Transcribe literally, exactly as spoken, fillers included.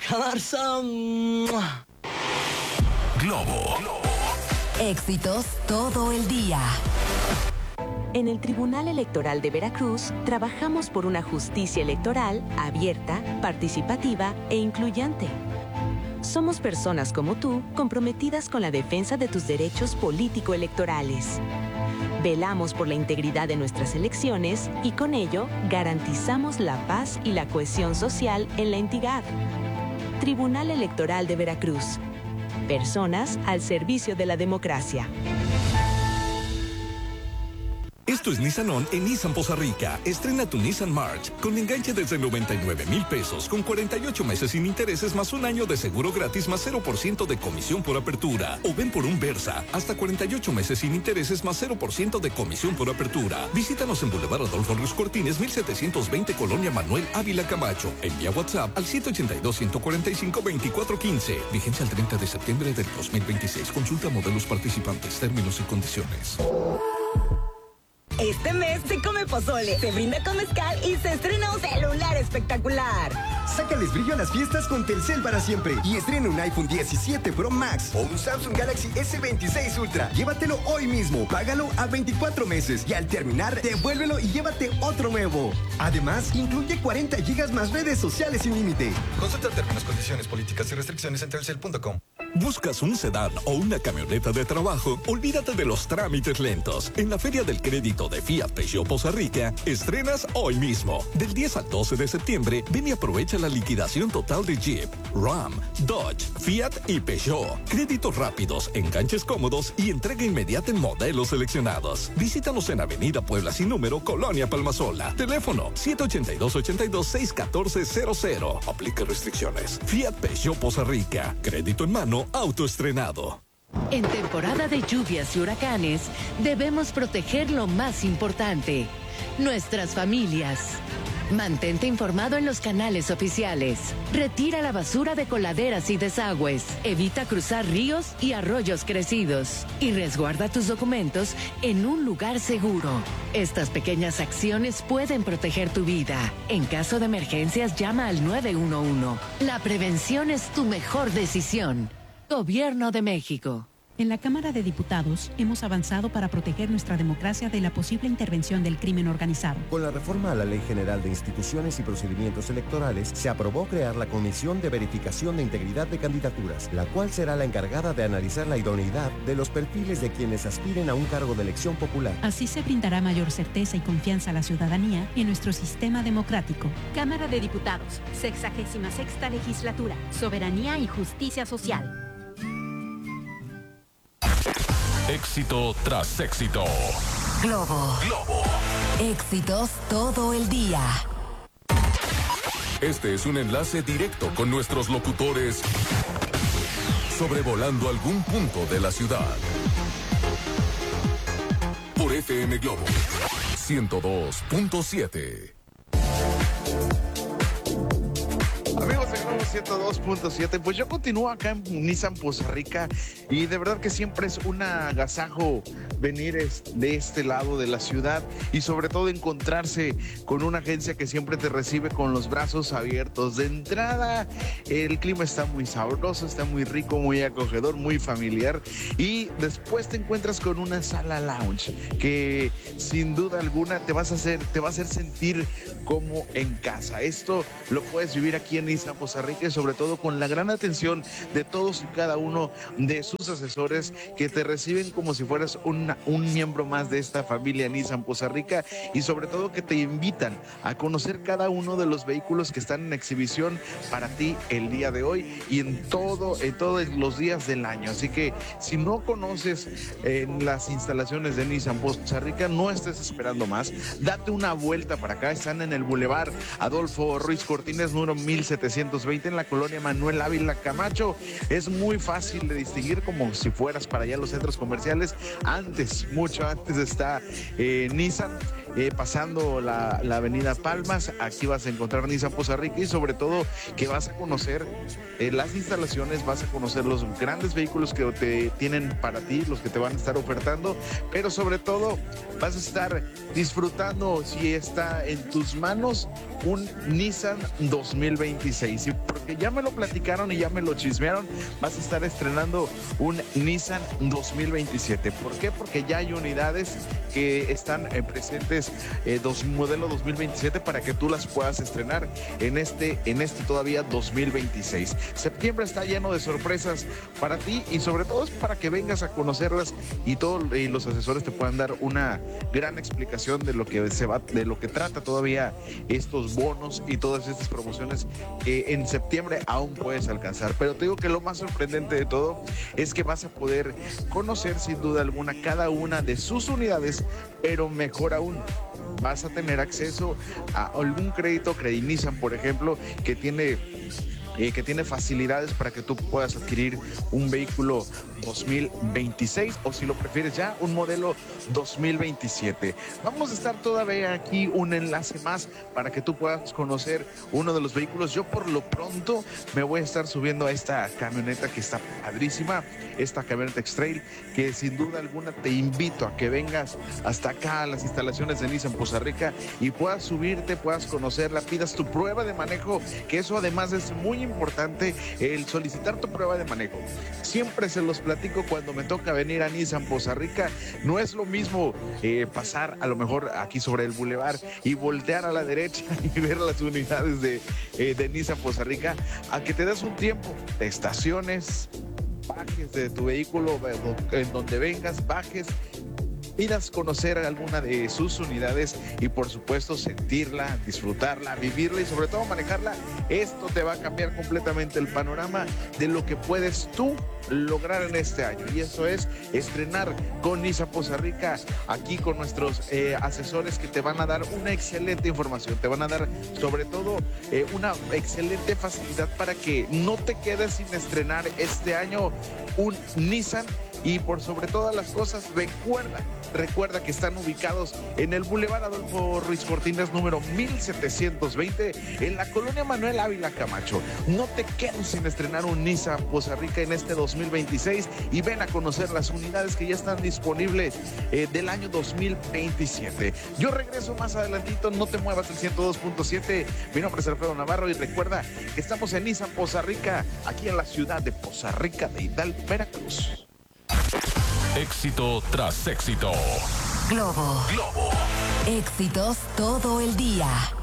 Cadarza. Globo. Éxitos todo el día. En el Tribunal Electoral de Veracruz, trabajamos por una justicia electoral abierta, participativa e incluyente. Somos personas como tú, comprometidas con la defensa de tus derechos político-electorales. Velamos por la integridad de nuestras elecciones y con ello garantizamos la paz y la cohesión social en la entidad. Tribunal Electoral de Veracruz. Personas al servicio de la democracia. Esto es Nissan On en Nissan Poza Rica. Estrena tu Nissan March con enganche desde noventa y nueve mil pesos con cuarenta y ocho meses sin intereses más un año de seguro gratis más cero por ciento de comisión por apertura. O ven por un Versa hasta cuarenta y ocho meses sin intereses más cero por ciento de comisión por apertura. Visítanos en Boulevard Adolfo Ruiz Cortines mil setecientos veinte Colonia Manuel Ávila Camacho. Envía WhatsApp al siete ocho dos, uno cuatro cinco, dos cuatro uno cinco. Vigencia el treinta de septiembre del dos mil veintiséis. Consulta modelos participantes, términos y condiciones. Este mes se come pozole, se brinda con mezcal y se estrena un celular espectacular. Sácales brillo a las fiestas con Telcel para siempre y estrena un iPhone diecisiete Pro Max o un Samsung Galaxy ese veintiséis Ultra. Llévatelo hoy mismo, págalo a veinticuatro meses y al terminar, devuélvelo y llévate otro nuevo. Además, incluye cuarenta gigas más redes sociales sin límite. Consulta términos, condiciones, políticas y restricciones en telcel punto com. ¿Buscas un sedán o una camioneta de trabajo? Olvídate de los trámites lentos. En la Feria del Crédito de Fiat Peugeot Poza Rica, estrenas hoy mismo. Del diez al doce de septiembre, ven y aprovecha la liquidación total de Jeep, Ram, Dodge, Fiat y Peugeot. Créditos rápidos, enganches cómodos y entrega inmediata en modelos seleccionados. Visítanos en Avenida Puebla sin número, Colonia Palmasola. Teléfono siete ocho dos, ocho dos, seis uno cuatro cero cero. Aplica restricciones. Fiat Peugeot Poza Rica. Crédito en mano, autoestrenado. En temporada de lluvias y huracanes, debemos proteger lo más importante, nuestras familias. Mantente informado en los canales oficiales. Retira la basura de coladeras y desagües. Evita cruzar ríos y arroyos crecidos. Y resguarda tus documentos en un lugar seguro. Estas pequeñas acciones pueden proteger tu vida. En caso de emergencias, llama al nueve uno uno. La prevención es tu mejor decisión. Gobierno de México. En la Cámara de Diputados hemos avanzado para proteger nuestra democracia de la posible intervención del crimen organizado. Con la reforma a la Ley General de Instituciones y Procedimientos Electorales, se aprobó crear la Comisión de Verificación de Integridad de Candidaturas, la cual será la encargada de analizar la idoneidad de los perfiles de quienes aspiren a un cargo de elección popular. Así se brindará mayor certeza y confianza a la ciudadanía en nuestro sistema democrático. Cámara de Diputados, sexagésima sexta legislatura, Soberanía y Justicia Social. Éxito tras éxito. Globo. Globo. Éxitos todo el día. Este es un enlace directo con nuestros locutores sobrevolando algún punto de la ciudad. Por F M Globo ciento dos punto siete. Amigos de Globo ciento dos punto siete, pues yo continúo acá en Nissan Poza Rica y de verdad que siempre es un agasajo venir de este lado de la ciudad y sobre todo encontrarse con una agencia que siempre te recibe con los brazos abiertos. De entrada, el clima está muy sabroso, está muy rico, muy acogedor, muy familiar y después te encuentras con una sala lounge que sin duda alguna te vas a hacer, te va a hacer sentir como en casa. Esto lo puedes vivir aquí en Nissan Poza Rica y sobre todo con la gran atención de todos y cada uno de sus asesores que te reciben como si fueras una, un miembro más de esta familia Nissan Poza Rica y sobre todo que te invitan a conocer cada uno de los vehículos que están en exhibición para ti el día de hoy y en todo, en todos los días del año. Así que si no conoces eh, las instalaciones de Nissan Poza Rica, no estés esperando más. Date una vuelta para acá. Están en el Boulevard Adolfo Ruiz Cortines, número mil setecientos veinte, en la colonia Manuel Ávila Camacho. Es muy fácil de distinguir, como si fueras para allá a los centros comerciales. Antes, mucho antes está eh, Nissan eh, pasando la, la avenida Palmas, aquí vas a encontrar Nissan Poza Rica y sobre todo que vas a conocer eh, las instalaciones, vas a conocer los grandes vehículos que te tienen para ti, los que te van a estar ofertando, pero sobre todo vas a estar disfrutando, si está en tus manos, un Nissan dos mil veintiséis. Y porque ya me lo platicaron y ya me lo chismearon, vas a estar estrenando un Nissan dos mil veintisiete. ¿Por qué? Porque ya hay unidades que están eh, presentes, eh, dos, modelo dos mil veintisiete, para que tú las puedas estrenar en este, en este todavía dos mil veintiséis. Septiembre está lleno de sorpresas para ti y sobre todo es para que vengas a conocerlas y todos y los asesores te puedan dar una gran explicación de lo que se va, de lo que trata todavía estos bonos y todas estas promociones que en septiembre aún puedes alcanzar. Pero te digo que lo más sorprendente de todo es que vas a poder conocer sin duda alguna cada una de sus unidades, pero mejor aún, vas a tener acceso a algún crédito Credit Nissan, por ejemplo, que tiene Eh, que tiene facilidades para que tú puedas adquirir un vehículo dos mil veintiséis o, si lo prefieres ya, un modelo dos mil veintisiete. Vamos a estar todavía aquí un enlace más para que tú puedas conocer uno de los vehículos. Yo por lo pronto me voy a estar subiendo a esta camioneta que está padrísima, esta camioneta X-Trail, que sin duda alguna te invito a que vengas hasta acá a las instalaciones de Nissan Poza Rica y puedas subirte, puedas conocerla, pidas tu prueba de manejo, que eso además es muy importante, el solicitar tu prueba de manejo. Siempre se los platico cuando me toca venir a Nissan Poza Rica. No es lo mismo eh, pasar a lo mejor aquí sobre el bulevar y voltear a la derecha y ver las unidades de, eh, de Nissan Poza Rica, a que te des un tiempo, te estaciones, bajes de tu vehículo en donde vengas, bajes, pidas conocer alguna de sus unidades y por supuesto sentirla, disfrutarla, vivirla y sobre todo manejarla. Esto te va a cambiar completamente el panorama de lo que puedes tú lograr en este año, y eso es estrenar con Nissan Poza Rica, aquí con nuestros eh, asesores que te van a dar una excelente información, te van a dar sobre todo eh, una excelente facilidad para que no te quedes sin estrenar este año un Nissan. Y por sobre todas las cosas, recuerda, recuerda que están ubicados en el Boulevard Adolfo Ruiz Cortines, número mil setecientos veinte, en la colonia Manuel Ávila Camacho. No te quedes sin estrenar un Nissan Poza Rica en este dos mil veintiséis y ven a conocer las unidades que ya están disponibles eh, del año dos mil veintisiete. Yo regreso más adelantito, no te muevas, el ciento dos punto siete. Mi nombre es Alfredo Navarro y recuerda que estamos en Nissan Poza Rica, aquí en la ciudad de Poza Rica de Hidalgo, Veracruz. Éxito tras éxito. Globo. Globo. Éxitos todo el día.